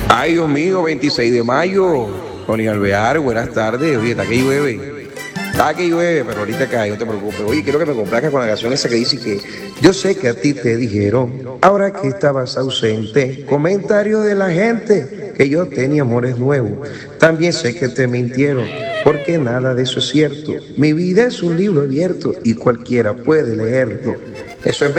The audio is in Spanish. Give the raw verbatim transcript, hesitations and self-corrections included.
Ay, Dios mío, veintiséis de mayo. Tony Alvear, buenas tardes. Oye, está que llueve. Está que llueve, pero ahorita cae, no te preocupes. Oye, quiero que me complazcas con la canción esa que dice que yo sé que a ti te dijeron, ahora que estabas ausente, comentario de la gente, que yo tenía amores nuevos. También sé que te mintieron, porque nada de eso es cierto. Mi vida es un libro abierto y cualquiera puede leerlo. Eso es